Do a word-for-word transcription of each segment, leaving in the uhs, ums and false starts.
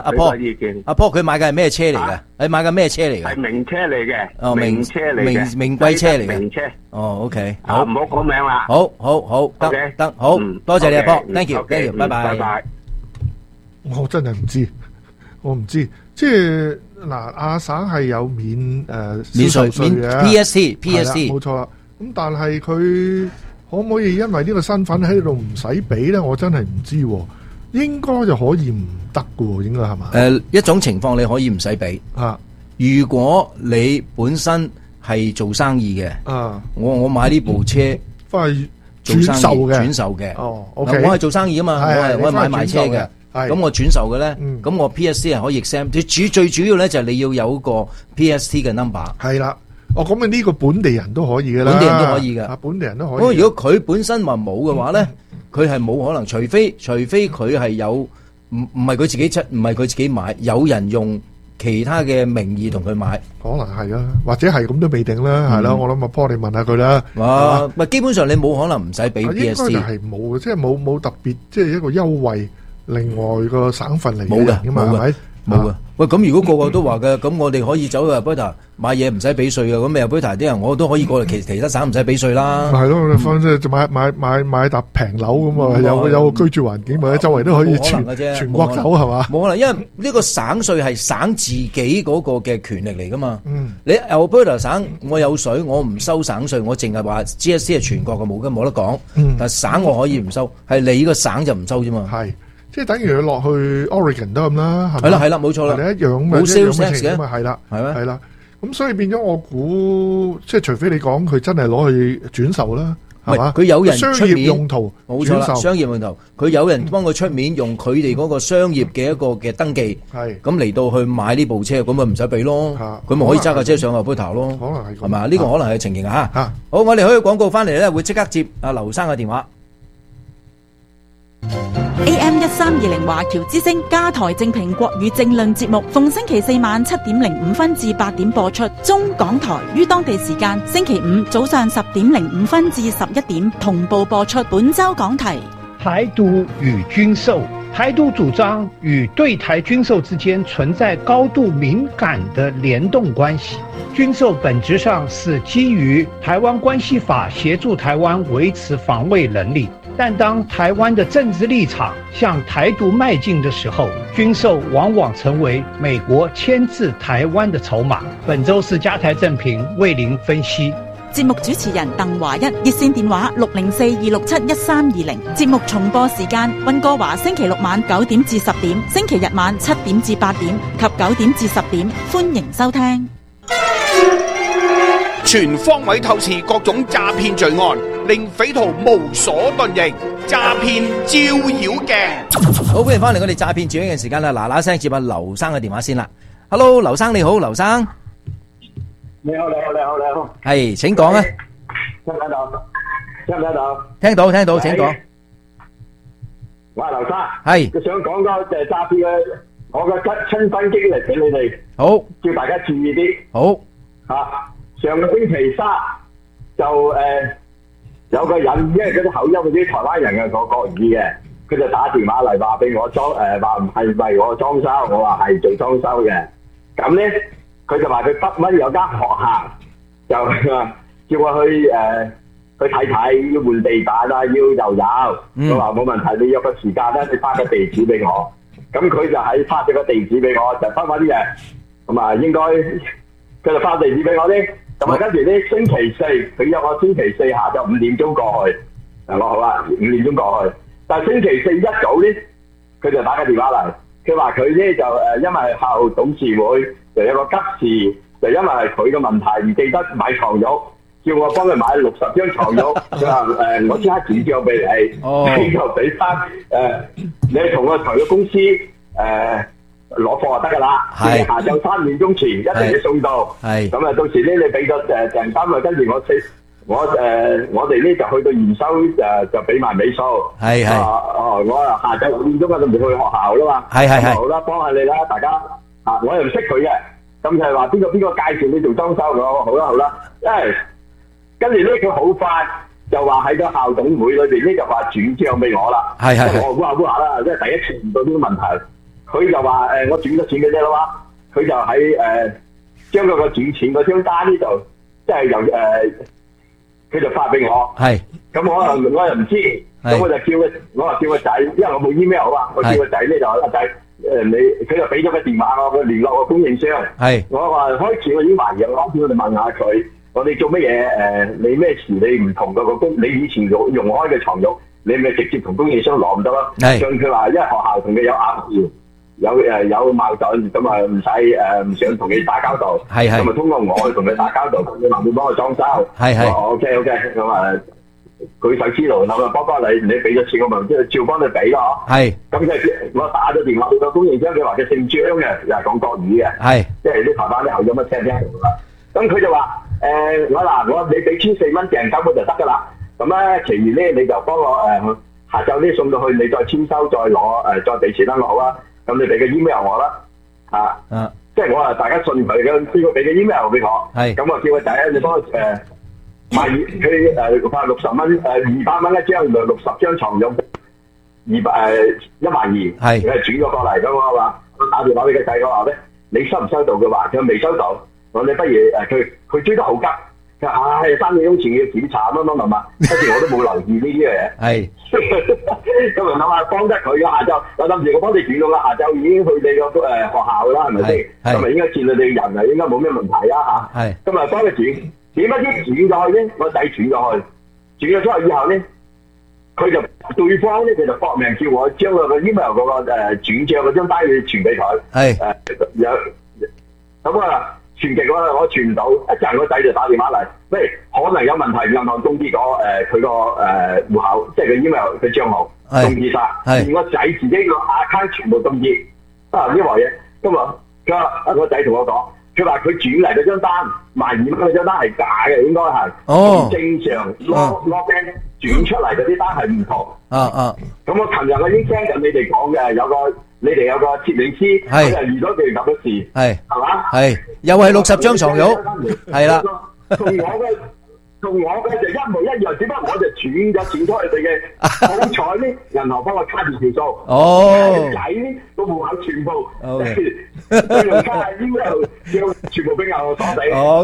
阿波，阿波佢買嘅係咩車嚟嘅？你買嘅咩車嚟嘅？ 係名車嚟嘅， 哦，名車嚟嘅， 名名貴車嚟嘅， 名車。 哦 ，OK， 好，唔好講名啦。 好，好，好，得得，好，多謝你阿波 ，thank you，thank you，拜拜， 拜拜。 我真係唔知，我唔知，即係嗱，阿省係有免誒免稅稅嘅 P S C，P S C， 冇錯啦。咁但係佢可唔可以因為呢個身份喺度唔使俾咧？我真係唔知，應該就可以唔得嘅，應該係嘛？ 誒，一種情況你可以唔使俾啊。 如果你本身係做生意嘅，啊，我我買呢部車翻去轉售嘅， 轉售嘅。 哦，OK， 我係做生意啊嘛，我係我係買賣車嘅。咁我轉售嘅咧，咁我 P S C 係可以 exempt。主最主要咧就係你要有一個 P S C 嘅 number。 係啦。哦，咁啊呢個本地人都可以嘅啦， 本地人都可以嘅， 啊本地人都可以。 不過如果佢本身話冇嘅話咧，佢係冇可能，除非除非佢係有，唔唔係佢自己出，唔係佢自己買，有人用其他嘅名義同佢買， 可能係啊，或者係咁都未定啦，係啦，我諗阿 Paul 你問下佢啦。 哇，唔係基本上你冇可能唔使俾 P S C。 應該就係冇嘅，即係冇冇特別，即係一個優惠，另外個省份嚟冇嘅， 㗎嘛，係咪？ 冇啊！喂，咁如果個個都話嘅，咁我哋可以走去 Alberta 買嘢唔使俾稅嘅，咁 Alberta 啲人我都可以過嚟其其他省唔使俾稅啦。 係咯，反正就買買買買笪平樓咁啊，有有個居住環境，或者周圍都可以全全國走係嘛？ 冇可能，因為呢個省稅係省自己嗰個嘅權力嚟噶嘛。 嗯， 你 Alberta 省我有水，我唔收省稅，我淨係話 G S C 係全國嘅，冇嘅冇得講。 嗯， 但係省我可以唔收，係你個省就唔收啫嘛。 係。即係等於佢落去 Oregon 都咁啦，係咪？ 係啦係啦，冇錯啦， 你一樣冇 sales tax 嘅， 係啦， 係咩？ 係啦，咁所以變咗我估，即係除非你講佢真係攞去轉售啦，係嘛？ 佢有人出面商業用途， 冇錯啦，商業用途，佢有人幫佢出面用佢哋嗰個商業嘅一個嘅登記，係咁嚟到去買呢部車，咁咪唔使俾咯，佢咪可以揸架車上去 Alberta咯， 可能係係嘛？呢個可能係情形啊嚇。 好，我哋可以廣告翻嚟咧，會即刻接阿劉生嘅電話。 A M 一三二零華僑之聲加台正評國語政論節目，逢星期四晚七點零五分至八點播出。中港台於當地時間星期五早上十點零五分至十一點同步播出。本周講題： 台獨與軍售。台獨主張與對台軍售之間存在高度敏感的聯動關係。軍售本質上是基於台灣關係法協助台灣維持防衛能力。但當台灣的政治立場向台獨邁進的時候，軍售往往成為美國牽制台灣的籌碼。本周是加台正評為您分析。 節目主持人鄧華一，熱線電話六零四二六七一三二零。節目重播時間溫哥華星期六晚九點至十點，星期日晚七點至八點及九點至十點，歡迎收聽。 全方位透視各種詐騙罪案，令匪徒無所遁形。詐騙照妖鏡。 好，歡迎翻嚟我哋詐騙照妖鏡嘅時間啦！嗱嗱聲接下劉生嘅電話先啦。Hello， 劉生你好，劉生。 你好，你好，你好，你好。 係，請講啊。 聽唔聽到？聽唔聽到？ 聽到，聽到，請講。 我係劉生。 係。 佢想講個就係詐騙嘅，我嘅親親身經歷俾你哋。 好。 叫大家注意啲。 好。 啊，上個星期三就誒、呃、有個人，因為嗰啲口音嗰啲台灣人嘅講國語嘅，佢就打電話嚟話俾我裝誒話唔係為我裝修，我話係做裝修嘅。咁咧佢就話佢北灣有間學校，就叫我去誒、呃、去睇睇，要換地板啊，要油油。佢話冇問題，你約個時間咧，你發個地址俾我。咁佢就喺發咗個地址俾我，就翻返啲嘢。咁啊應該佢就發地址俾我啲。咁啊，跟住咧星期四，佢約我星期四下晝五點鐘過去。嗱，我好啦，五點鐘過去。但係星期四一早咧，佢就打個電話嚟，佢話佢咧就誒，因為校董事會就有個急事，就因為係佢嘅問題唔記得買床褥，叫我幫佢買六十張床褥。佢話誒，我即刻轉帳俾你，你就俾翻誒，你同個床褥公司誒。呃攞貨就得噶啦，下晝三點鐘前一定要送到。係咁啊，到時咧你俾個誒訂單啊，跟住我四我誒、呃、我哋咧就去到驗收誒就俾埋尾數。係係哦，我啊下晝五點鐘啊，就唔去學校啦嘛。係係係。好啦，幫下你啦，大家啊，我又唔識佢嘅，咁就係話邊個邊個介紹你做裝修嘅，好啦好啦，因為跟住咧佢好快就話喺個校董會裏邊咧就話轉帳俾我啦。係係。我估下估下啦，即係第一次遇到呢個問題。 佢就話誒我轉咗錢俾你啦嘛，佢就喺誒將嗰個轉錢嗰張單呢度，即係由誒佢就發俾我。 係。 咁我又我又唔知，咁我就叫佢，我話叫個仔，因為我冇 email 啊，我叫個仔咧就阿仔誒你，佢就俾咗個電話我，佢聯絡個供應商。係。我話開始我已經懷疑，我開始我哋問下佢，我哋做乜嘢誒？你咩事？你唔同嗰個供，你以前用用開嘅床褥，你咪直接同供應商攞唔得咯。係。咁佢話因為學校同佢有拗撬。有誒有矛盾，咁啊唔使誒唔想同你打交道，係係，咁啊通過我去同佢打交道，你話會幫我裝修，係係 ，OK OK，咁啊舉手之勞，咁啊幫幫你，你俾咗錢我咪即係照幫你俾咯，係，咁即係我打咗電話去個供應商，佢話佢姓張嘅，又係講國語嘅，係，即係啲台灣啲口音乜聽聽啦，咁佢就話誒我嗱我你俾千四蚊訂金我就得㗎啦，咁咧其餘咧你就幫我誒下晝咧送到去，你再簽收再攞誒再俾錢啦，好啊。咁你俾個 email 我啦，啊，啊即係我啊大家信佢嘅，邊個俾個 email 俾我，係，咁我叫個仔你幫我誒賣佢誒發六十蚊誒二百蚊一張，六六十張床褥，二百誒一萬二，係，佢係轉咗過嚟咁我話，我打電話俾個仔我話咧，你收唔收到嘅話，佢未收到，我你不如誒佢佢追得好急。佢話：唉，三個鐘前要檢查乜乜乜乜，跟住我都冇留意呢啲嘢。係，咁咪諗下幫得佢嘅下晝，我諗住我幫你轉到啦，下晝已經去你個誒學校啦，係咪先？咁咪應該見到你人啊，應該冇咩問題啊嚇。係，咁咪幫佢轉，點不知轉咗去咧？我仔轉咗去，轉咗出去以後咧，佢就對方咧佢就搏命叫我將佢個 email 嗰個誒轉帳嗰張單要傳俾佢。係，誒有咁啊。傳極我我傳唔到，一陣個仔就打電話嚟，喂，可能有問題，銀行凍結咗誒佢個誒戶口，即係個 email 嘅帳號凍結晒，而我仔自己個 account 全部凍結，啊呢話嘢，咁啊佢話個仔同我講，佢話佢轉嚟嗰張單萬二蚊嗰張單係假嘅，應該係，哦，正常攞攞病轉出嚟嗰啲單係唔同，啊啊，咁我琴日我已經聽緊你哋講嘅，有個。你哋有個攝影師，佢就遇到件咁嘅事，係係嘛？係又係六十張床褥，係啦。同我嘅同我嘅就一模一樣，只不過我就轉咗錢出去佢嘅，好彩呢，銀行幫我卡住條數。哦，仔呢個戶口全部，信用卡應該要全部俾銀行鎖死。O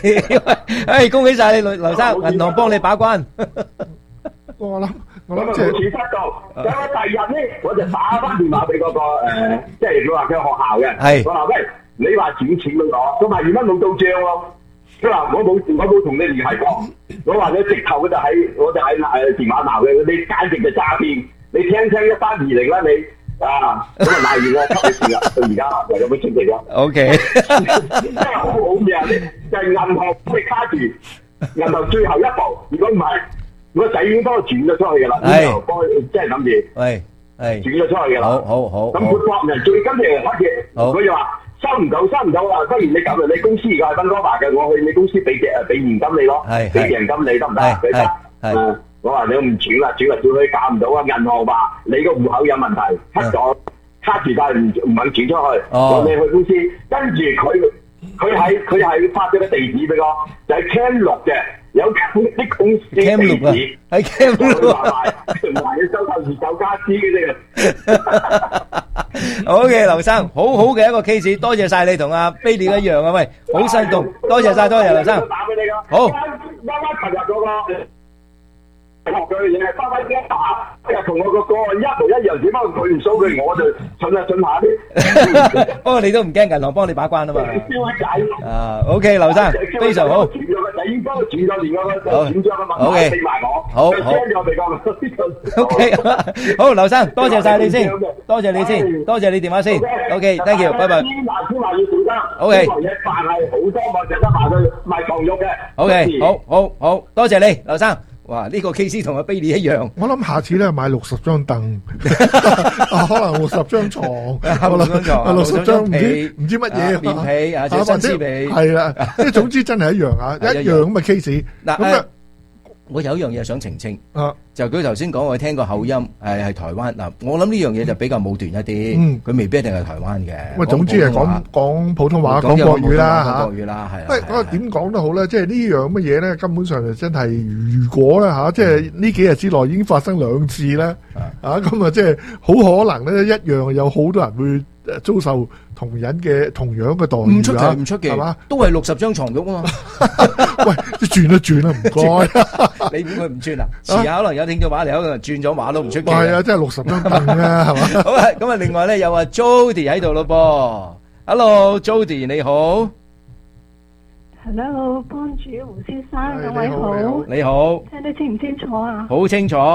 K，誒恭喜曬你劉劉生，銀行幫你把關。我諗。我諗冇錢得到，咁我第二日咧，我就打翻電話俾嗰個誒，即係佢話佢學校嘅。係。我話喂，你話轉錢俾我，咁萬二蚊冇到帳喎。佢話我冇，我冇同你聯繫過。我話你直頭，佢就喺，我就喺誒電話鬧嘅，你簡直就詐騙。你聽聽一三二零啦，你啊，咁啊賣完啦，收你錢啦，到而家又有冇錢嚟咗 ？O K。真係好好嘅，就係銀行幫你卡住，銀行最後一步，如果唔係。我仔已經幫我轉咗出去嘅啦，然後幫即係諗住，係係轉咗出去嘅啦。好好好。咁佢博人最跟住開始，佢就話收唔到，收唔到啊！不如你咁啊，你公司而家係分哥華嘅，我去你公司俾嘅，俾現金你咯，俾現金你得唔得？係係係。我話你唔轉啦，轉嚟轉去搞唔到啊！銀行話你個戶口有問題，卡咗卡住，但係唔唔肯轉出去。我你去公司，跟住佢佢喺佢係發咗個地址俾我，就係 Cam 六嘅。有啲公司地址喺 Cam 六賣賣嘅收購二手家私嘅啫。好嘅，劉生，好好嘅一個 case，多謝晒你同阿 Billy 一樣啊！喂，好生動，多謝晒，多謝劉生。打俾你噶。好。啱啱琴日嗰個學佢嘅嘢，翻翻一打，又同我個個案一模一樣，只不過佢唔數佢，我就信下信下啲。不過你都唔驚銀行幫你把關啊嘛。燒仔。啊 ，OK， 劉生，非常好。已經幫佢轉咗連嗰個轉咗個問題俾埋我，好好 OK， 好，劉生，多謝晒你先，多謝你先，多謝你電話先 ，OK，thank you，拜拜。千萬千萬要小心，OK，嘢飯係好多我淨得賣去賣糖肉嘅，OK，好好好，多謝你，劉生。哇！呢個 case 同阿 Billy 一樣。我諗下次咧買六十張凳，可能六十張床，六十張床，六十張唔知唔知乜嘢棉被啊，即係真絲被。係啦，即係總之真係一樣啊，一樣咁嘅 case。嗱咁啊，我有一樣嘢想澄清，就佢頭先講我聽個口音，誒係台灣嗱，我諗呢樣嘢就比較武斷一啲，佢未必一定係台灣嘅。咁啊，總之係講講普通話、講國語啦嚇。講國語啦，係。喂，嗰個點講都好咧，即係呢樣乜嘢咧，根本上就真係如果咧嚇，即係呢幾日之內已經發生兩次咧，啊咁啊，即係好可能咧一樣有好多人會誒遭受同人嘅同樣嘅待遇唔出奇啊， 唔出奇， 係嘛？ 都係六十張床褥啊嘛。 喂，轉一轉啦，唔該。 你估佢唔轉啊？遲下可能有聽眾話嚟，可能轉咗馬都唔出奇。 係啊，真係六十張凳啊，係嘛？ 好啊，咁啊，另外咧有阿 Jody 喺度咯噃。Hello，Jody 你好。 Hello， 幫主胡先生， 係兩位你好你好好， 你好， 聽得清唔清楚啊好清楚。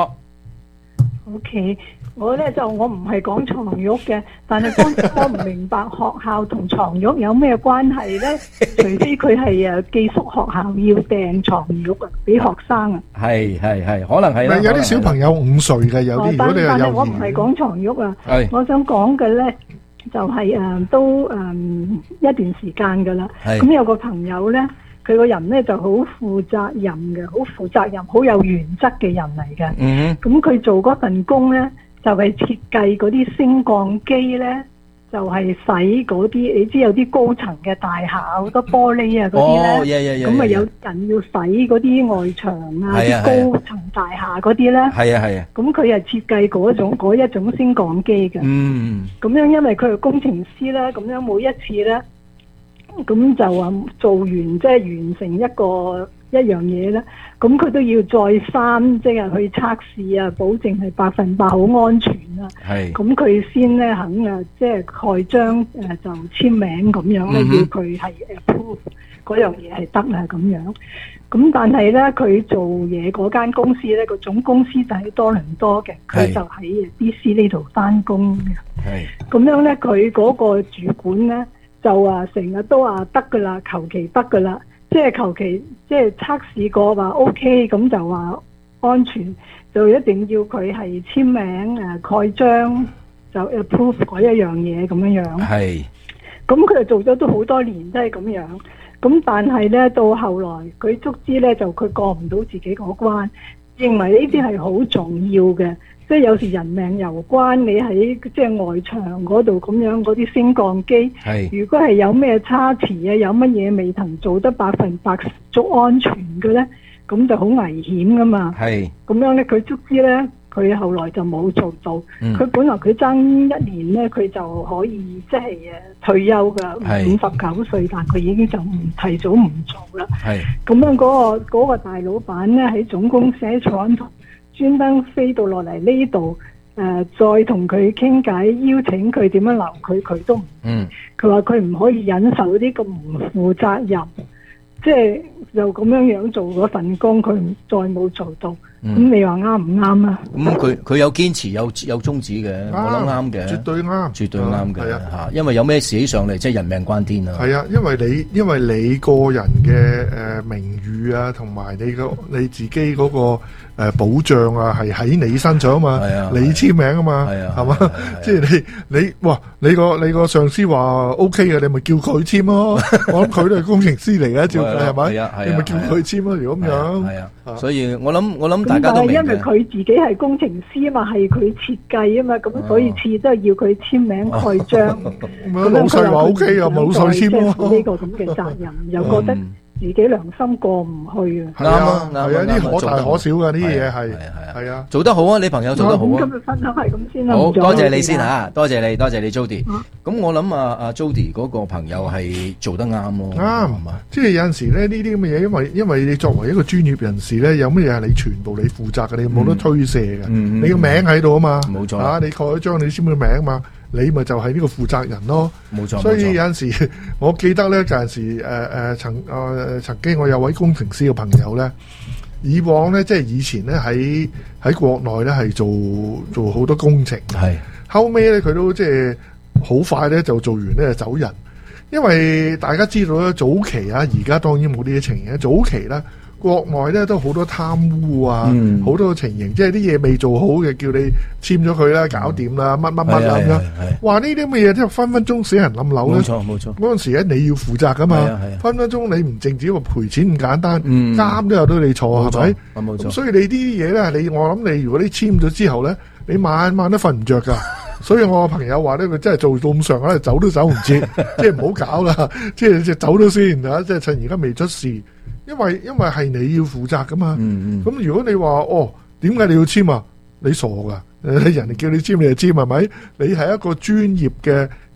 ？OK，我咧就我唔係講床褥嘅，但係當時我唔明白學校同床褥有咩關係咧？除非佢係誒寄宿學校要訂床褥啊，俾學生啊。 係係係，可能係啦。 有啲小朋友五歲嘅，有啲如果但你係幼但係我唔係兒園， 講床褥啊， 係我想講嘅咧就係、誒、都誒、一段時間㗎啦。 係咁有個朋友咧，佢個人咧就好負責任嘅，好負責任、好有原則嘅人嚟嘅。 嗯咁佢做嗰份工咧，就係、設計嗰啲升降機咧，就係、洗嗰啲，你知有啲高層嘅大廈好多玻璃啊嗰啲哦咧， ，yeah, yeah, yeah, 咁啊 yeah, 有人要洗嗰啲外牆啊， 係啊啲高層大廈嗰啲咧， 係啊係啊， 咁佢係設計嗰種嗰一種升降機嘅。 嗯咁樣因為佢係工程師咧，咁樣每一次咧，咁就話做完即係完成一個一樣嘢咧，咁佢都要再三即係去測試啊，保證係百分百好安全啊。 係咁佢先咧肯啊，即係蓋章誒就簽名咁樣咧， 嗯哼要佢係 approve 嗰樣嘢係得啦咁樣。咁但係咧，佢做嘢嗰間公司咧，個總公司就喺多倫多嘅，佢係就喺 B C 呢度翻工嘅。 係咁樣咧，佢嗰個主管咧就話成日都話得噶啦，求其得噶啦，即係求其即係測試過話 O K，咁就話安全，就一定要佢係簽名誒、呃、蓋章就 approve 嗰一樣嘢咁樣樣。 係咁佢就做咗都好多年都係咁樣。咁但係咧到後來佢卒之咧就佢過唔到自己嗰關，認為呢啲係好重要嘅。即係有時人命攸關，你喺即係外牆嗰度咁樣嗰啲升降機， 係如果係有咩差池啊，有乜嘢未曾做得百分百足安全嘅咧，咁就好危險噶嘛。 係咁樣咧，佢卒之咧，佢後來就冇做到。 嗯佢、本來佢爭一年咧，佢就可以即係誒退休噶， 係五十九歲，但佢已經就唔提早唔做啦。 係咁樣嗰、個嗰、個大老闆咧喺總公司喺廠度專登飛到落嚟呢度，誒、再同佢傾偈，邀請佢點樣留佢，佢都唔。 嗯佢話佢唔可以忍受啲咁唔負責任，即係就咁樣樣做嗰份工，佢唔再冇做到。咁、 嗯你話啱唔啱啊？ 咁佢佢有堅持有有宗旨嘅，我諗啱嘅， 絕對啱， 絕對啱嘅係啊。 嚇，因為有咩事起上嚟，即係人命關天啊。 係啊，因為你因為你個人嘅誒、呃、名譽啊，同埋你個你自己嗰、個、呃、保障啊，係喺你身上啊嘛， 係啊你簽名啊嘛， 係啊係嘛係啊係啊， 即係你你哇，你個你個上司話 O K 嘅，你咪叫佢簽咯。我諗佢都係工程師嚟嘅，照計係咪？ 係啊係啊你咪叫佢簽咯，如果咁樣。 係啊，所以我諗我諗咁大家都明但係因為嘅。 佢自己係工程師啊嘛，係佢設計啊嘛，咁所以次都係要佢簽名蓋章。 咁樣老細話 O K 啊，咪老細簽咯。 呢個咁嘅責任，又覺得自己良心過唔去啊。 係啊，係啊， 啱啊呢可大可小噶呢啲嘢係係啊係啊係啊。 做得好啊！你朋友做得好啊咁今！日分享係咁先啦。 好唔阻多謝你哋啦先嚇，多謝你，多謝你 Jody。 啊咁我諗啊，阿 Jody 嗰個朋友係做得啱咯， 啱係嘛？ 即係有陣時咧，呢啲咁嘅嘢，因為因為你作為一個專業人士咧，有乜嘢係你全部你負責嘅，你冇得推卸嘅。 嗯嗯你個名喺度啊嘛， 冇錯啊，你蓋咗章，你簽個名啊嘛，你咪就係呢個負責人咯。 冇錯， 所以冇錯有陣時，我記得咧，有陣時誒誒、呃、曾誒、呃、曾經我有位工程師嘅朋友咧，以往咧即係以前咧喺喺國內咧係做做好多工程， 係後尾咧佢都即係好快咧就做完咧就走人，因為大家知道咧早期啊，而家當然冇呢啲情形，早期咧國內咧都好多貪污啊，好、 嗯多情形，即係啲嘢未做好嘅，叫你簽咗佢啦，搞掂啦，乜乜乜啦咁樣。 係係話呢啲咁嘅嘢，即係分分鐘死人冧樓咧冇。錯冇錯， 嗰陣時咧，你要負責噶嘛係啊係啊， 分分鐘你唔淨止話賠錢咁簡單， 嗯監都有得你坐， 冇係咪錯？啊冇錯， 咁所以你呢啲嘢咧，你我諗你如果你簽咗之後咧，你晚晚都瞓唔着噶。所以我個朋友話咧，佢真係做到咁上下，走都走唔切，即係唔好搞啦，即係即係走咗先啊！即係趁而家未出事，因為因為係你要負責噶嘛。 嗯嗯， 咁如果你話哦，點解你要簽啊？你傻噶？誒，人哋叫你簽你就簽係咪？你係一個專業嘅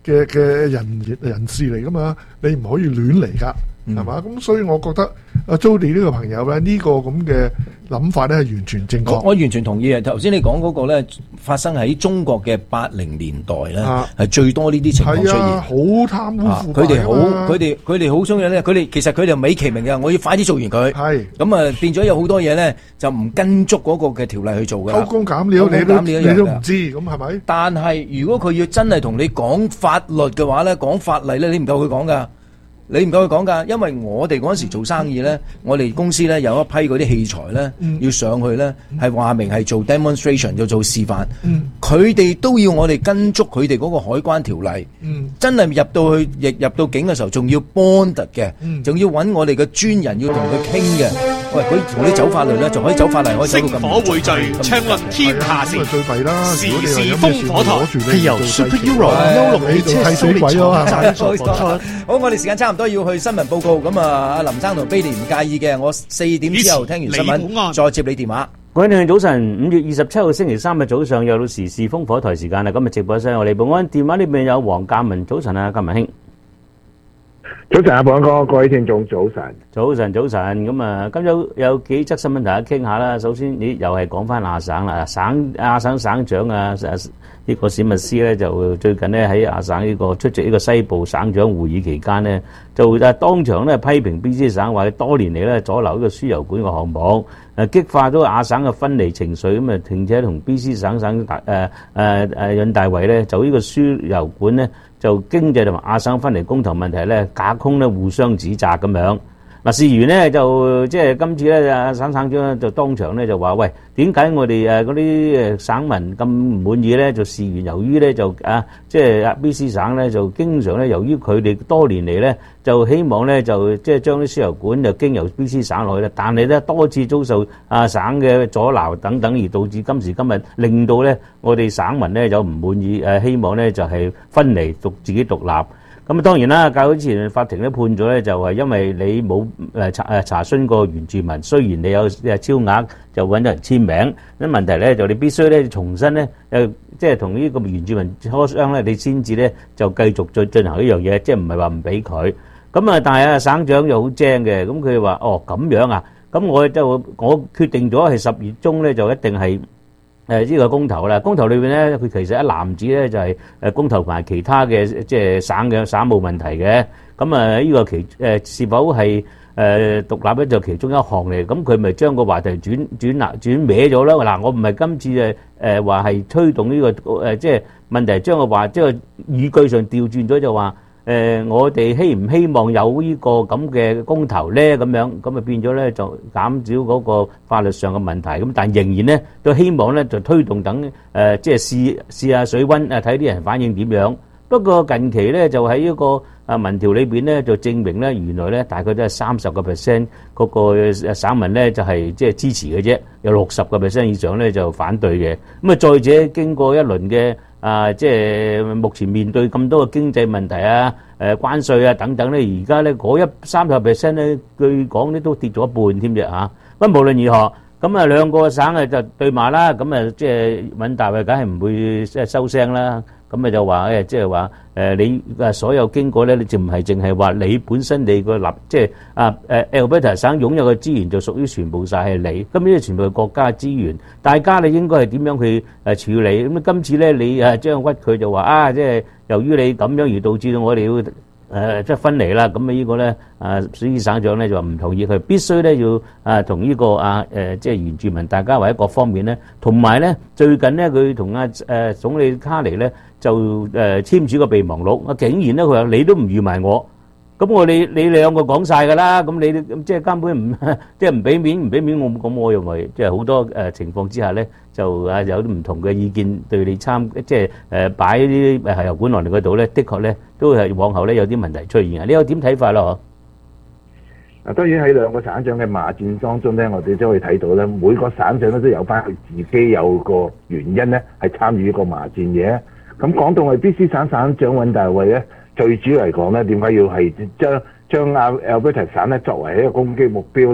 嘅嘅人人士嚟噶嘛，你唔可以亂嚟噶，係嘛？咁所以我覺得阿 Jody 呢個朋友咧，呢個咁嘅諗法咧係完全正確。 我我完全同意啊！頭先你講嗰個咧，發生喺中國嘅八零年代咧，係最多呢啲情況出現。 係啊，好貪污腐敗啊！ 佢哋好，佢哋佢哋好中意咧，佢哋其實佢哋美其名嘅，我要快啲做完佢。係咁啊，變咗有好多嘢咧，就唔跟足嗰個嘅條例去做㗎。 偷工減料，你都你都唔知，咁係咪？ 但係如果佢要真係同你講法律嘅話咧，講法例咧，你唔夠佢講㗎。你唔夠佢講㗎，因為我哋嗰陣時做生意咧，我哋公司咧有一批嗰啲器材咧，嗯、要上去咧，係話明係做 demonstration，要做示範。佢哋、嗯、都要我哋跟足佢哋嗰個海關條例。嗯、真係入到去，入入到境嘅時候，仲要 bond 嘅，仲、嗯、要揾我哋嘅專人要同佢傾嘅。喂，佢同你走法律咧，就可以走法例，可以走到咁。 星火匯聚，暢論天下事。 最弊啦！ 時事風火台係由 Super Euro 優樂汽車修理廠贊助播出。 好，我哋時間差唔多要去新聞報告，咁啊，阿林生同 Billy 唔介意嘅，我四點之後聽完新聞再接你電話。 各位聽眾早晨，五月二十七號星期三嘅早上又到時事風火台時間啦。今日直播室我哋保安電話呢邊有黃鑑文，早晨啊，鑑文兄。 早晨啊，保安哥，各位聽眾早晨。 早晨，早晨。咁啊，今朝有幾則新聞大家傾下啦。首先，你又係講翻亞省啦，省亞省省長啊，呢個史密斯咧就最近咧喺亞省呢個出席呢個西部省長會議期間呢，就誒當場咧批評 B C 省話多年嚟咧阻留呢個輸油管嘅項目，誒激化咗亞省嘅分離情緒，咁啊並且同 B C 省省大誒誒誒尹大維咧就呢個輸油管咧就經濟同埋亞省分離公投問題咧架空咧互相指責咁樣。嗱，事緣呢就即係今次咧，阿省省長就當場咧就話：喂，點解我哋誒嗰啲誒省民咁唔滿意咧？就事緣由於咧就啊，即係 B C 省咧就經常咧，由於佢哋多年嚟咧就希望咧就即係將啲輸油管就經由 B C 省落去咧，但係咧多次遭受啊省嘅阻撓等等，而導致今時今日令到咧我哋省民咧有唔滿意誒，希望咧就係分離獨自己獨立。咁啊，當然啦，較早前法庭咧判咗咧，就係因為你冇誒查誒查詢過原住民，雖然你有誒超額就揾咗人簽名，咁問題咧就你必須咧重新咧誒，即係同呢個原住民磋商咧，你先至咧就繼續再進行呢樣嘢，即係唔係話唔俾佢。咁啊，但係啊省長又好精嘅，咁佢話哦咁樣啊，咁我就我決定咗係十月中咧就一定係。誒呢個公投啦，公投裏邊咧，佢其實一籃子咧就係誒公投同埋其他嘅即係省嘅省務問題嘅。咁啊呢個其誒是否係誒獨立咧就其中一項嚟。咁佢咪將個話題轉轉嗱轉歪咗啦。嗱，我唔係今次誒誒話係推動呢個誒即係問題，將個話即係語句上調轉咗就話。誒、呃，我哋希唔希望有呢個咁嘅公投咧？咁樣咁啊變咗咧就減少嗰個法律上嘅問題。咁但仍然咧都希望咧就推動等誒、呃，即係試試下水溫啊，睇啲人反應點樣。不過近期咧就喺呢個啊民調裏邊咧就證明咧原來咧大概都係三十個 percent 嗰個省民咧就係即係支持嘅啫，有六十個 percent 以上咧就反對嘅。咁啊再者經過一輪嘅。啊，即係目前面對咁多嘅經濟問題啊、誒關稅啊等等咧，而家咧嗰一三十 percent 咧，據講咧都跌咗一半添啫嚇。咁無論如何，咁啊兩個省啊就對罵啦，咁啊即係尹大維梗係唔會即係收聲啦。咁啊就話誒，即係話誒你誒所有經過咧，你就唔係淨係話你本身你個立，即係啊誒 Alberta 省擁有嘅資源就屬於全部曬係你，咁呢啲全部係國家資源，大家你應該係點樣去誒處理？咁今次咧你誒將屈佢就話啊，即係由於你咁樣而導致到我哋要誒即係分離啦，咁啊呢個咧啊史省長咧就話唔同意，佢必須咧要啊同呢個啊誒即係原住民大家或者各方面咧，同埋咧最近咧佢同啊誒總理卡尼咧。就誒、呃、簽署個備忘錄，啊竟然咧佢話你都唔預埋我，咁我你你兩個講晒㗎啦，咁你即係根本唔即係唔俾面唔俾面我，咁我認為即係好多誒、呃、情況之下咧，就啊有啲唔同嘅意見對你參即係誒擺啲誒油管落嚟嗰度咧，的確咧都係往後咧有啲問題出現啊！你有點睇法咯？ 嗱，當然喺兩個省長嘅罵戰當中咧，我哋都可以睇到咧，每個省長咧都有翻佢自己有個原因咧，係參與呢個罵戰嘅。咁講到係 B C 省省長尹大維咧，最主要嚟講咧，點解要係將將阿 Alberta 省咧作為一個攻擊目標咧？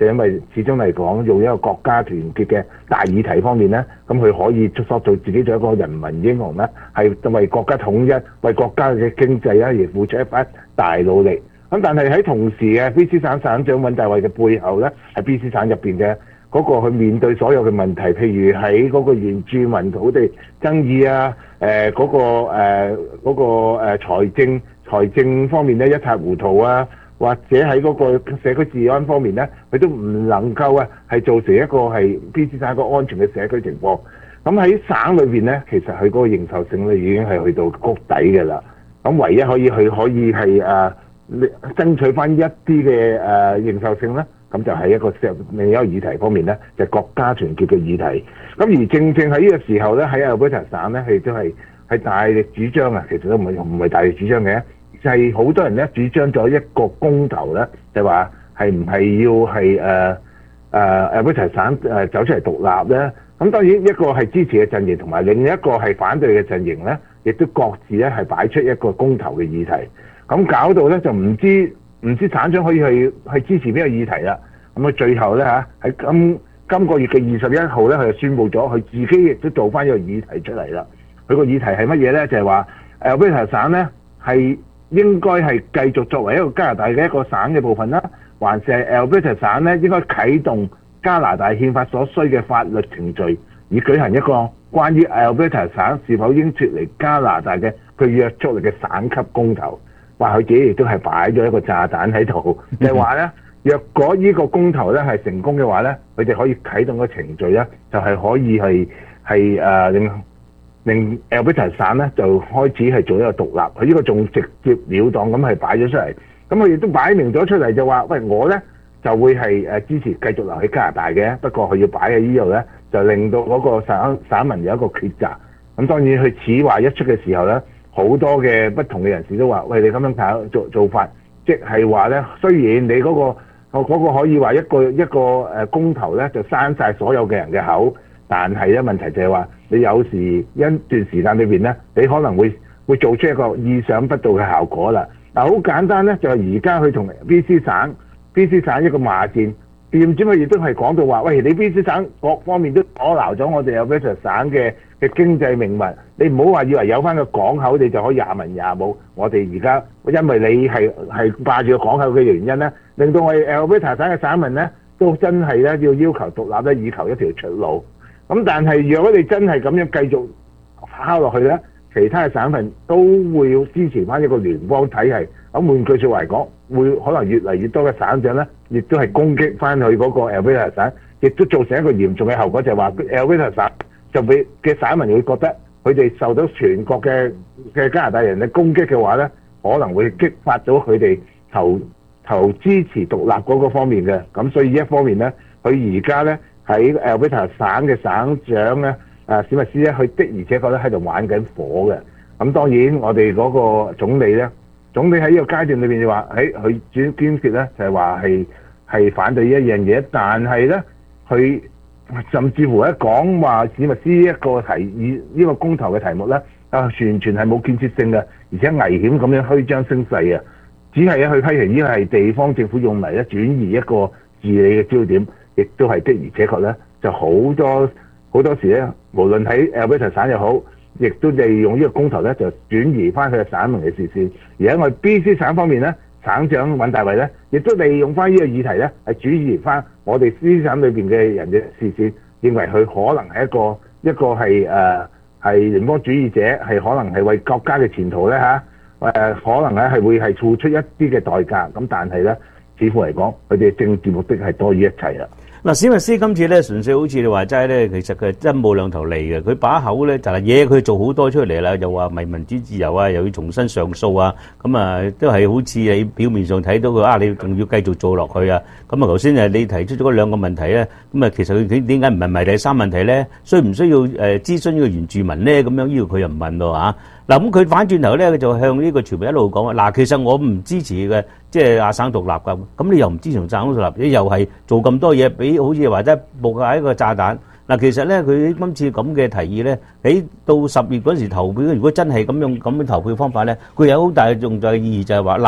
就因為始終嚟講用一個國家團結嘅大議題方面咧，咁佢可以塑造自己做一個人民英雄咧，係為國家統一、為國家嘅經濟咧而付出一番大努力。咁但係喺同時嘅 B C 省省長尹大衛嘅背後咧，係 B C 省入邊嘅嗰個去面對所有嘅問題，譬如喺嗰個原住民土地爭議啊，誒、呃、嗰、嗰個誒嗰、呃嗰個誒財政財政方面咧一塌糊塗啊，或者喺嗰個社區治安方面咧，佢都唔能夠啊係造成一個係 B C 省一個安全嘅社區情況。咁喺省裏邊咧，其實佢嗰個認受性咧已經係去到谷底嘅啦。咁唯一可以佢可以係誒、呃、爭取翻一啲嘅誒認受性咧。咁就係一個另一個議題方面咧，就係、國家團結嘅議題。咁而正正喺呢個時候咧，喺 Alberta 省咧，佢都係係大力主張啊，其實都唔係唔係大力主張嘅，就係、是、好多人咧主張咗一個公投咧，就話係唔係要係誒誒 Alberta 省誒走出嚟獨立咧？咁當然一個係支持嘅陣營，同埋另一個係反對嘅陣營咧，亦都各自咧係擺出一個公投嘅議題。咁搞到咧就唔知。唔知省長可以去去支持邊個議題啦？咁啊最後咧嚇喺今今個月嘅二十一號咧，佢就宣布咗佢自己亦都做翻一個議題出嚟啦。佢個議題係乜嘢咧？就係話 Alberta 省咧係應該係繼續作為一個加拿大嘅一個省嘅部分啦，還是係 Alberta 省咧應該啟動加拿大憲法所需嘅法律程序，以舉行一個關於 Alberta 省是否應脫離加拿大嘅具約束力嘅省級公投。話佢自己亦都係擺咗一個炸彈喺度，就係話咧，若果呢個公投咧係成功嘅話咧，佢哋可以啟動個程序咧，就係、是、可以係係誒令令 Alberta 省咧就開始係做一個獨立。佢呢個仲直接了當咁係擺咗出嚟，咁佢亦都擺明咗出嚟就話：喂，我咧就會係誒支持繼續留喺加拿大嘅，不過佢要擺喺呢度咧，就令到嗰個省省民有一個抉擇。咁當然佢此話一出嘅時候咧。好多嘅不同嘅人士都話：喂，你咁樣搞做做法，即係話咧，雖然你嗰、個嗰、個可以話一個一個誒公投咧，就閂晒所有嘅人嘅口，但係咧問題就係話，你有時一段時間裏邊咧，你可能會會做出一個意想不到嘅效果啦。嗱，好簡單咧，就係而家佢同 B C 省 B C 省一個罵戰，點知佢亦都係講到話：喂，你 B C 省各方面都阻撓咗我哋有 Alberta 省嘅嘅經濟命脈，你唔好話以為有翻個港口你就可以廿文廿武。我哋而家因為你係係霸住個港口嘅原因咧，令到我哋 Alberta 省嘅省民咧都真係咧要要求獨立咧，以求一條出路。咁但係如果你真係咁樣繼續拋落去咧，其他嘅省份都會要支持翻一個聯邦體系。咁換句説話嚟講，會可能越嚟越多嘅省長咧，亦都係攻擊翻佢嗰個 Alberta 省，亦都造成一個嚴重嘅後果，就係話 Alberta 省就俾嘅省民會覺得佢哋受到全國嘅嘅加拿大人嘅攻擊嘅話咧，可能會激發到佢哋投投支持獨立嗰個方面嘅。咁所以一方面咧，佢而家咧喺 Alberta 省嘅省長咧，啊史密斯咧，佢的而且確咧喺度玩緊火嘅。咁當然我哋嗰個總理咧，總理喺呢個階段裏邊就話，喺佢堅堅決咧就係話係係反對呢一樣嘢，但係咧佢。甚至乎一講話史密斯一個提議呢個公投嘅題目咧，啊完全係冇建設性嘅，而且危險咁樣虛張聲勢啊！只係去批評呢個係地方政府用嚟咧轉移一個治理嘅焦點，亦都係的而且確咧就好多好多時咧，無論喺 Alberta 省又好，亦都利用呢個公投咧就轉移翻佢嘅省民嘅視線。而喺我哋 B C 省方面咧，省長尹大衛咧，亦都利用翻呢個議題咧，係轉移翻我哋 B C 省裏邊嘅人嘅視線，認為佢可能係一個一個係誒係聯邦主義者，係可能係為國家嘅前途咧嚇誒，可能咧係會係付出一啲嘅代價。咁但係咧，似乎嚟講，佢哋政治目的係多於一切啦。 嗱，史密斯今次咧純粹好似你話齋咧，其實佢真冇兩頭利嘅。佢把口咧就係嘢，佢做好多出嚟啦，又話咪民主自由啊，又要重新上訴啊，咁啊都係好似你表面上睇到佢啊，你仲要繼續做落去啊。咁啊，頭先誒你提出咗嗰兩個問題咧，咁啊其實佢佢點解唔係問第三問題咧？需唔需要誒諮詢呢個原住民咧？咁樣呢個佢又唔問咯嚇。嗱，咁佢反轉頭咧，佢就向呢個傳媒一路講話，嗱，其實我唔支持嘅，即係亞省獨立㗎。咁你又唔支持省獨立，你又係做咁多嘢，俾好似話齋佈下一個炸彈。嗱，其實咧，佢今次咁嘅提議咧，喺到十月嗰時投票，如果真係咁樣咁樣投票方法咧，佢有好大嘅重大嘅意義，就係話嗱，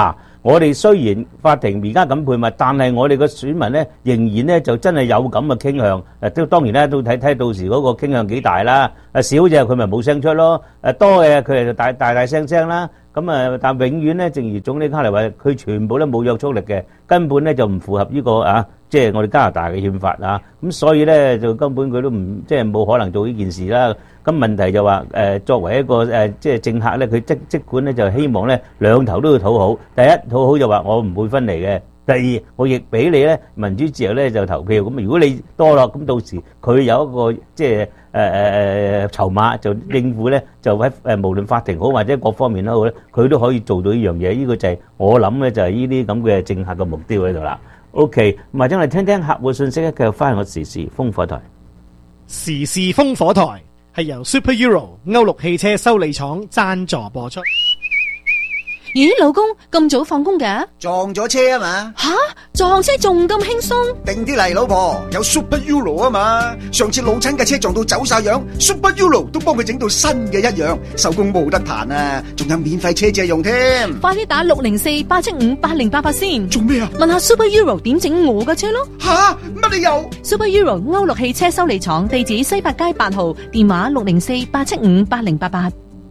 我哋雖然法庭而家咁判罰，但係我哋個選民咧仍然咧就真係有咁嘅傾向。誒都當然咧都睇睇到時嗰個傾向幾大啦。誒少嘅佢咪冇聲出咯，誒多嘅佢就大大大聲聲啦。咁啊，但永遠咧，正如總理卡尼話，佢全部都冇約束力嘅，根本咧就唔符合呢個啊，即係我哋加拿大嘅憲法啊。咁所以咧就根本佢都唔即係冇可能做呢件事啦。咁問題就話誒，作為一個誒即係政客咧，佢即即管咧就希望咧兩頭都要討好。第一討好就話我唔會分離嘅。第二，我亦俾你咧民主自由咧就投票。咁如果你多咯，咁到時佢有一個即係誒誒誒籌碼就應付咧，就喺誒無論法庭好或者各方面都好咧，佢都可以做到呢樣嘢。呢個就係我諗咧就係呢啲咁嘅政客嘅目標喺度啦。OK，咁或者我哋聽聽客戶信息咧，繼續翻我時事風火台。 時事風火台係由 Super Euro 歐陸汽車修理廠贊助播出。 咦，老公咁早放工㗎？ 撞咗車啊嘛！ 吓，撞車仲咁輕鬆？ 定啲嚟，老婆，有 Super Euro 啊嘛！上次老親嘅車撞到走晒樣 ，Super Euro 都幫佢整到新嘅一樣，手工冇得彈啊！仲有免費車借用添。 快啲打六零四八七五八零八八先。 做咩啊？ 問下 Super Euro 點整我嘅車咯。 吓，乜理由 ？Super Euro 歐陸汽車修理廠，地址西八街八號，電話六零四八七五八零八八。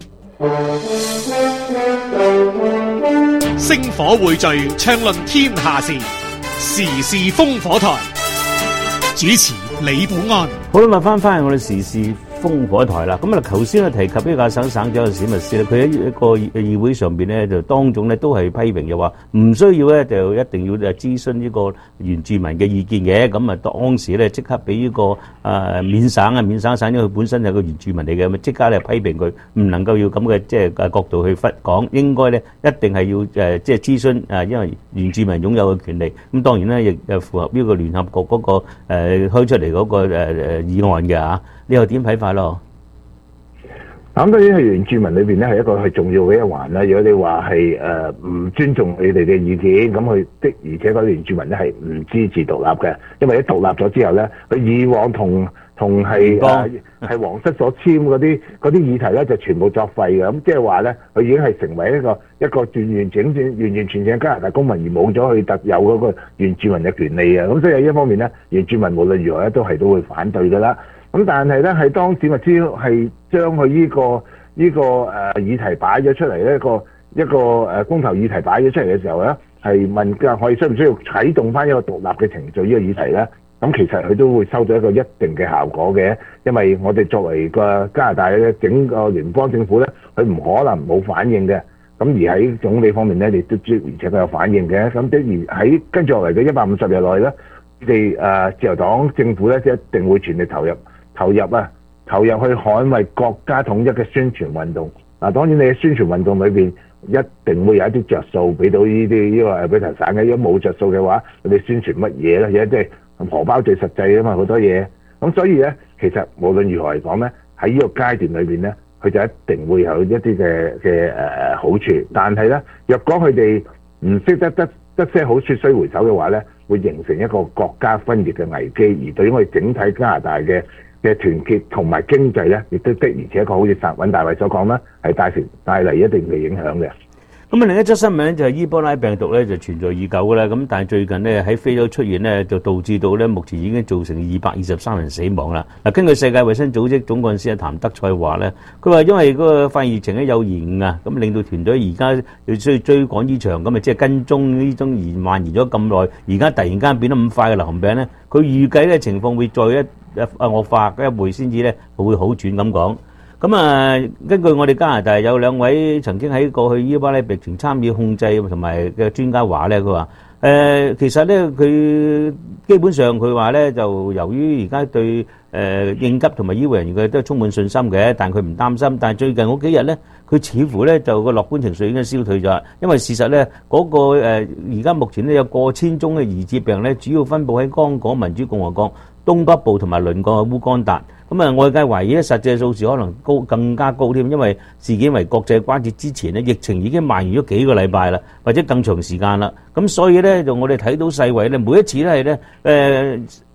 星火匯聚，暢論天下事，時事風火台。主持李寶安。 好啦，咪翻翻去我哋時事烽火台啦。咁啊，頭先咧提及呢個省省長嘅史密斯咧，佢喺一個議會上邊咧，就當眾咧都係批評，就話唔需要咧就一定要誒諮詢呢個原住民嘅意見嘅。咁啊，當時咧即刻俾呢個誒緬省啊，緬省省長佢本身係個原住民嚟嘅，咁即刻咧批評佢唔能夠要咁嘅即係誒角度去忽講，應該咧一定係要誒即係諮詢誒，因為原住民擁有嘅權利。咁當然咧亦誒符合呢個聯合國嗰個誒開出嚟嗰個誒誒議案嘅嚇。你又點睇法咯？ 咁當然係原住民裏邊咧係一個係重要嘅一環啦。如果你話係誒唔尊重你哋嘅意見，咁佢的而且確原住民咧係唔支持獨立嘅，因為一獨立咗之後咧，佢以往同同係誒係皇室所簽嗰啲嗰啲議題咧就全部作廢嘅。咁即係話咧，佢已經係成為一個一個完完整整、完完全全加拿大公民，而冇咗佢特有嗰個原住民嘅權利啊。咁所以喺呢一方面咧，原住民無論如何咧都係都會反對㗎啦。咁但係咧，係當史密斯係將佢呢個呢個誒議題擺咗出嚟，一個一個誒公投議題擺咗出嚟嘅時候咧，係問㗎，我哋需唔需要啟動翻一個獨立嘅程序呢個議題咧？咁其實佢都會收到一個一定嘅效果嘅，因為我哋作為個加拿大嘅整個聯邦政府咧，佢唔可能冇反應嘅。咁而喺總理方面咧，亦都而且佢有反應嘅。咁即而喺跟住落嚟嘅一百五十日內咧，佢哋誒自由黨政府咧，一定會全力投入。投入啊，投入去捍衛國家統一嘅宣傳運動。嗱、啊，當然你喺宣傳運動裏邊一定會有一啲着數俾到呢啲呢個誒俾人省嘅。如果冇着數嘅話，你宣傳乜嘢咧？而家即係荷包最實際啊嘛，好多嘢。咁所以咧，其實無論如何嚟講咧，喺呢個階段裏邊咧，佢就一定會有一啲嘅嘅誒好處。但係咧，若果佢哋唔識得得得些好說須回首嘅話咧，會形成一個國家分裂嘅危機，而對於我哋整體加拿大嘅嘅團結同埋經濟咧，亦都的而且確好似薩穩大衛所講啦，係帶成帶嚟一定嘅影響嘅。 咁啊，另一則新聞咧就係伊波拉病毒咧就存在已久㗎啦。咁但係最近咧喺非洲出現咧，就導致到咧目前已經造成二百二十三人死亡啦。嗱，根據世界衛生組織總幹事阿譚德塞話咧，佢話因為嗰個肺炎疫情咧有延誤啊，咁令到團隊而家要需要追趕呢場咁啊，即係跟蹤呢種延蔓延咗咁耐，而家突然間變得咁快嘅流行病咧，佢預計咧情況會再一誒惡化一回先至咧會好轉咁講。咁啊，根據我哋加拿大有兩位曾經喺過去伊波拉疫情參與控制同埋嘅專家話咧，佢話誒其實咧佢基本上佢話咧就由於而家對誒、呃、應急同埋醫護人員佢都係充滿信心嘅，但佢唔擔心。但係最近嗰幾日咧，佢似乎咧就個樂觀情緒已經消退咗，因為事實咧嗰、那個誒而家目前咧有過千宗嘅疑似病咧，主要分佈喺剛果民主共和國東北部同埋鄰國嘅烏干達。咁啊，外界懷疑咧，實際數字可能高更加高添，因為事件為國際關切之前咧，疫情已經蔓延咗幾個禮拜啦，或者更長時間啦。咁所以咧，就我哋睇到世衛咧，每一次都係咧，誒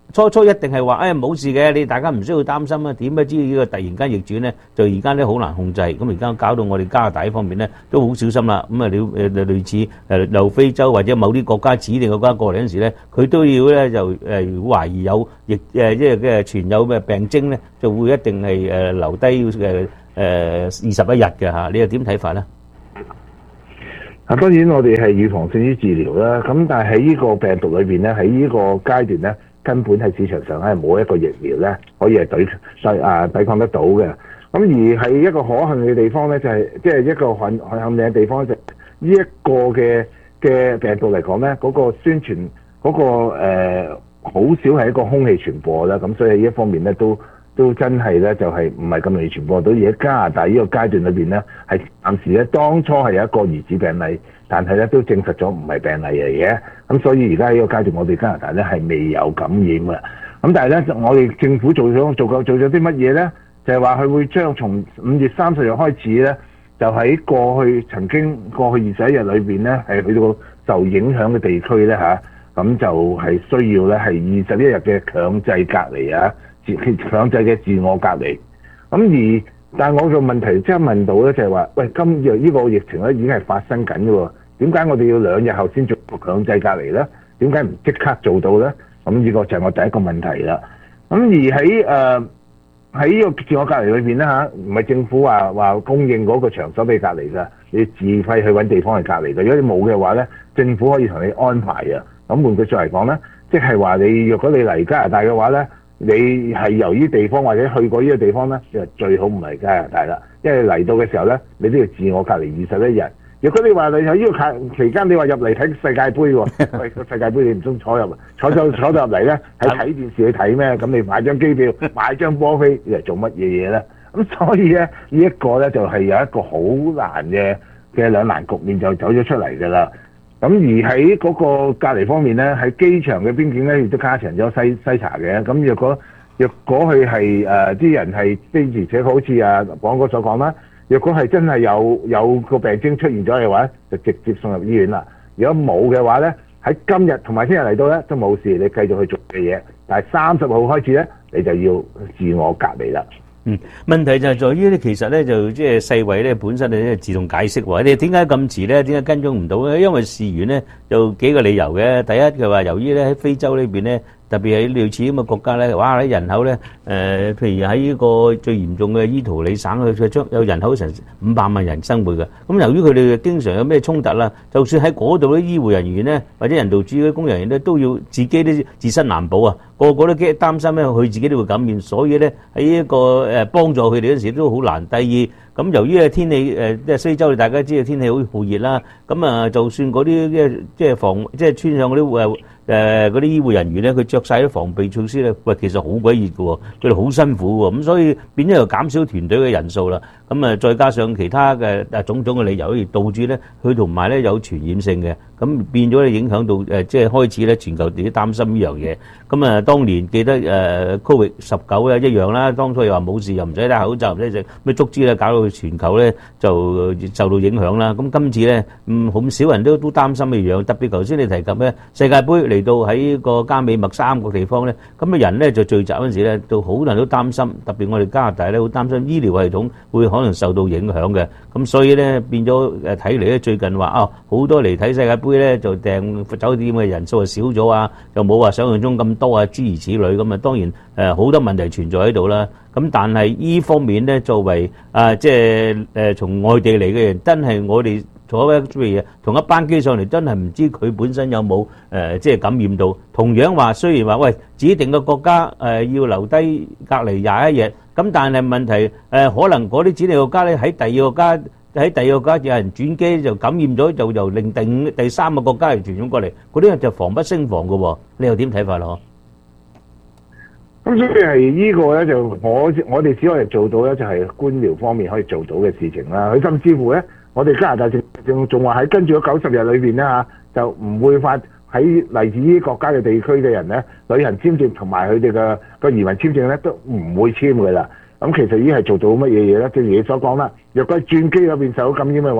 初初一定係話誒冇事嘅，你大家唔需要擔心啊。點不知呢個突然間逆轉咧，就而家咧好難控制。咁而家搞到我哋加拿大方面咧都好小心啦。咁啊，你誒類似誒由非洲或者某啲國家指定嘅國家過嚟嗰陣時咧，佢都要咧就誒懷疑有疫誒即係嘅存有咩病徵咧，就會一定係誒留低誒誒二十一日嘅嚇。你又點睇法咧？ 啊，當然我哋係預防勝於治療啦。咁但係喺呢個病毒裏邊咧，喺呢個階段咧，根本喺市場上係冇一個疫苗咧可以係對抵啊抵抗得到嘅。咁而係一個可行嘅地方咧，就係即係一個罕罕幸嘅地方，就呢一個嘅嘅病毒嚟講咧，嗰、那個宣傳嗰、那個誒好、呃、少係一個空氣傳播啦。咁所以呢一方面咧都。都真係咧，就係唔係咁容易傳播到。而家加拿大呢個階段裏邊咧，係暫時咧，當初係有一個疑似病例，但係咧都證實咗唔係病例嚟嘅。咁所以而家呢個階段，我哋加拿大咧係未有感染嘅。咁但係咧，我哋政府做咗做過做咗啲乜嘢咧？就係話佢會將從五月三十日開始咧，就喺過去曾經過去二十一日裏邊咧，係去到受影響嘅地區咧嚇，咁、啊、就係需要咧係二十一日嘅強制隔離啊！強制嘅自我隔離，咁而但係我個問題即係問到咧，就係話，喂，今日呢個疫情咧已經係發生緊嘅喎，點解我哋要兩日後先做個強制隔離咧？點解唔即刻做到咧？咁呢個就係我第一個問題啦。咁而喺誒喺呢個自我隔離裏邊咧嚇，唔係政府話話供應嗰個場所俾隔離㗎，你自費去揾地方去隔離㗎。如果你冇嘅話咧，政府可以同你安排啊。咁換句説嚟講咧，即係話你若果你嚟加拿大嘅話咧，你係由於地方或者去過呢個地方咧，就最好唔嚟加拿大啦。因為嚟到嘅時候咧，你都要自我隔離二十一日。如果你話你喺呢個期間，你話入嚟睇世界盃喎，喂，個世界盃你唔中坐入坐坐坐到入嚟咧，係睇電視去睇咩？咁你買張機票、買張波飛，你嚟做乜嘢嘢咧？咁所以咧，呢一個咧就係有一個好難嘅嘅兩難局面就走咗出嚟㗎啦。咁而喺嗰個隔離方面咧，喺機場嘅邊境咧，亦都加強咗篩篩查嘅。咁若果若果佢係誒啲人係非而且好似啊廣哥所講啦，若果係真係有有個病徵出現咗嘅話，就直接送入醫院啦。如果冇嘅話咧，喺今日同埋聽日嚟到咧都冇事，你繼續去做嘅嘢。但係三十號開始咧，你就要自我隔離啦。 嗯，問題就係在於咧，其實咧就即係世衛咧本身咧自動解釋喎，你點解咁遲咧？點解跟蹤唔到咧？因為事源咧有幾個理由嘅。第一佢話由於咧喺非洲呢邊咧，特別係類似咁嘅國家咧，哇！啲人口咧誒、呃，譬如喺呢個最嚴重嘅伊圖里省，佢將有人口成五百萬人生活嘅。咁由於佢哋經常有咩衝突啦，就算喺嗰度啲醫護人員咧，或者人道主義嘅工人員咧，都要自己都自身難保啊！個個都驚擔心咧，佢自己都會感染，所以咧喺一個誒幫助佢哋嗰陣時都好難。第二，咁由於嘅天氣誒，即係非洲，大家知道天氣好酷熱啦，咁啊，就算嗰啲即係即係防即係穿上嗰啲誒誒嗰啲醫護人員咧，佢着晒啲防備措施咧，喂，其實好鬼熱嘅喎，佢哋好辛苦喎，咁所以變咗又減少團隊嘅人數啦。咁啊，再加上其他嘅誒種種嘅理由，而導致咧佢同埋咧有傳染性嘅，咁變咗咧影響到誒，即係開始咧全球都擔心呢樣嘢。咁啊，當年記得誒 Covid 十九咧一樣啦，當初又話冇事，又唔使戴口罩，唔使食咩竹枝咧，搞到全球咧就受到影響啦。咁今次咧，嗯，好少人都都擔心嘅樣，特別頭先你提及咧世界盃嚟到喺個加美墨三個地方咧，咁嘅人咧就聚集嗰陣時咧，到好多人都擔心，特別我哋加拿大咧好擔心醫療系統會可能受到影響嘅。咁所以咧變咗誒睇嚟咧，最近話啊好多嚟睇世界盃咧就訂酒店嘅人數就少咗啊，又冇話想象中咁多啊，諸如此類咁啊。當然誒好多問題存在喺度啦。咁但係依方面咧，作為啊即係誒從外地嚟嘅人，真係我哋坐一譬如同一班機上嚟，真係唔知佢本身有冇誒即係感染到。同樣話雖然話喂指定嘅國家誒要留低隔離廿一日，咁但係問題誒可能嗰啲指定國家咧喺第二個家喺第二個國家有人轉機就感染咗，就由另第第三個國家嚟傳咗過嚟，嗰啲人就防不勝防嘅喎。你又點睇法咯？ 咁所以係呢個咧就我我哋只可以做到咧就係官僚方面可以做到嘅事情啦。佢甚至乎咧，我哋加拿大仲仲話喺跟住嗰九十日裏邊咧嚇，就唔會發喺嚟自呢啲國家嘅地區嘅人咧，旅行簽證同埋佢哋嘅個移民簽證咧都唔會簽嘅啦。咁其實已經係做到乜嘢嘢咧？正如你所講啦，若果轉機嗰邊受到感染嘅話，咁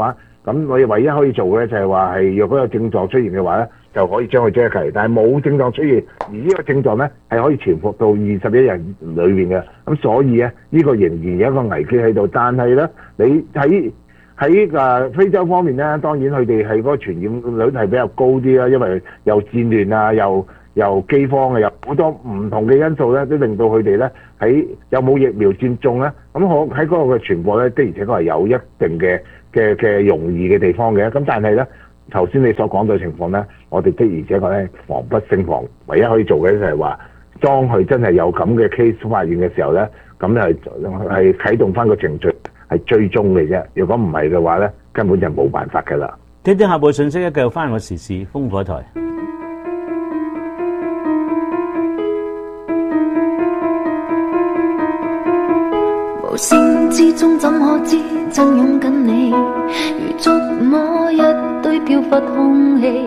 咁我哋唯一可以做嘅就係話係，若果有症狀出現嘅話咧，就可以將佢遮隔離。但係冇症狀出現，而呢個症狀咧係可以潛伏到二十一日裏邊嘅。咁所以咧，呢、這個仍然有一個危機喺度。但係咧，你喺喺誒非洲方面咧，當然佢哋係嗰個傳染率係比較高啲啦，因為又戰亂啊，又又饑荒啊，有好多唔同嘅因素咧，都令到佢哋咧喺有冇疫苗接種咧，咁我喺嗰個嘅傳播咧，的而且確係有一定嘅嘅嘅容易嘅地方嘅。咁但係咧，頭先你所講到嘅情況咧，我哋的而且確咧防不勝防，唯一可以做嘅就係話，當佢真係有咁嘅 case 發現嘅時候咧，咁係係啟動翻個程序係追蹤嘅啫。如果唔係嘅話咧，根本就冇辦法㗎啦。 聽聽下部信息咧，繼續翻個時事烽火台。 無聲之中怎可知真擁緊你，如觸摸一堆飄忽空氣，